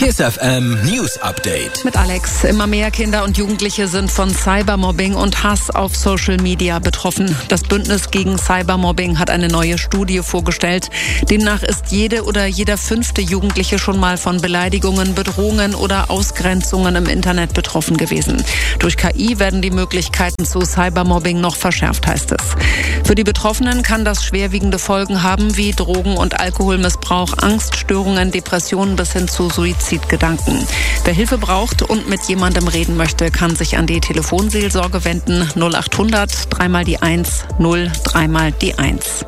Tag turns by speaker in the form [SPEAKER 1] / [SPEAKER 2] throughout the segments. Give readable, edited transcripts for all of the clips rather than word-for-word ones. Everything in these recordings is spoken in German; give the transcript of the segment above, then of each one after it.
[SPEAKER 1] KISS FM News Update.
[SPEAKER 2] Mit Alex. Immer mehr Kinder und Jugendliche sind von Cybermobbing und Hass auf Social Media betroffen. Das Bündnis gegen Cybermobbing hat eine neue Studie vorgestellt. Demnach ist jede oder jeder 5. Jugendliche schon mal von Beleidigungen, Bedrohungen oder Ausgrenzungen im Internet betroffen gewesen. Durch KI werden die Möglichkeiten zu Cybermobbing noch verschärft, heißt es. Für die Betroffenen kann das schwerwiegende Folgen haben wie Drogen- und Alkoholmissbrauch, Angststörungen, Depressionen bis hin zu Suizidgedanken. Wer Hilfe braucht und mit jemandem reden möchte, kann sich an die Telefonseelsorge wenden. 0800 3 die 1 0 3 die 1.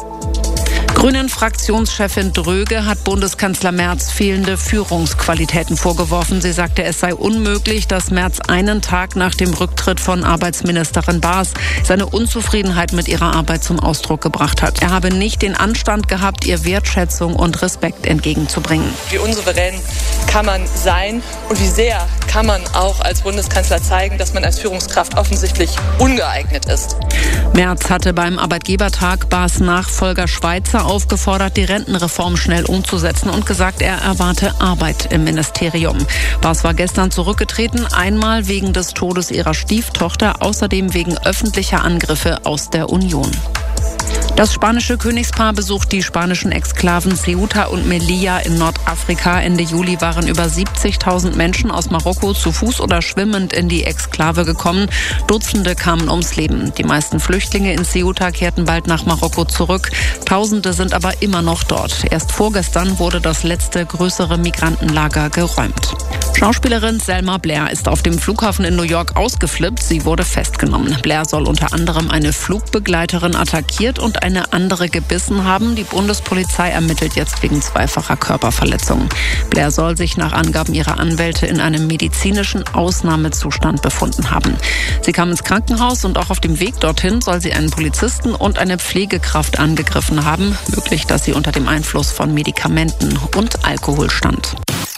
[SPEAKER 2] Grünen-Fraktionschefin Dröge hat Bundeskanzler Merz fehlende Führungsqualitäten vorgeworfen. Sie sagte, es sei unmöglich, dass Merz einen Tag nach dem Rücktritt von Arbeitsministerin Baas seine Unzufriedenheit mit ihrer Arbeit zum Ausdruck gebracht hat. Er habe nicht den Anstand gehabt, ihr Wertschätzung und Respekt entgegenzubringen.
[SPEAKER 3] Wie unsouverän kann man sein und wie sehr kann man auch als Bundeskanzler zeigen, dass man als Führungskraft offensichtlich ungeeignet ist.
[SPEAKER 2] Merz hatte beim Arbeitgebertag Baas Nachfolger Schweizer aufgefordert, die Rentenreform schnell umzusetzen und gesagt, er erwarte Arbeit im Ministerium. Baas war gestern zurückgetreten, einmal wegen des Todes ihrer Stieftochter, außerdem wegen öffentlicher Angriffe aus der Union. Das spanische Königspaar besucht die spanischen Exklaven Ceuta und Melilla in Nordafrika. Ende Juli waren über 70.000 Menschen aus Marokko zu Fuß oder schwimmend in die Exklave gekommen. Dutzende kamen ums Leben. Die meisten Flüchtlinge in Ceuta kehrten bald nach Marokko zurück. Tausende sind aber immer noch dort. Erst vorgestern wurde das letzte größere Migrantenlager geräumt. Schauspielerin Selma Blair ist auf dem Flughafen in New York ausgeflippt. Sie wurde festgenommen. Blair soll unter anderem eine Flugbegleiterin attackiert und eine andere gebissen haben. Die Bundespolizei ermittelt jetzt wegen zweifacher Körperverletzung. Blair soll sich nach Angaben ihrer Anwälte in einem medizinischen Ausnahmezustand befunden haben. Sie kam ins Krankenhaus und auch auf dem Weg dorthin soll sie einen Polizisten und eine Pflegekraft angegriffen haben. Möglich, dass sie unter dem Einfluss von Medikamenten und Alkohol stand.